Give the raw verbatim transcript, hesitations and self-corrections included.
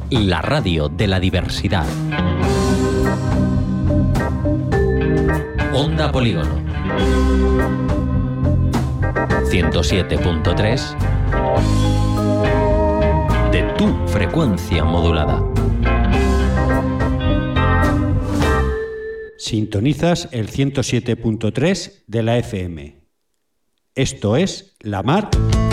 la radio de la diversidad. Onda Polígono ciento siete punto tres de tu frecuencia modulada. Sintonizas el ciento siete punto tres de la F M. Esto es La Mar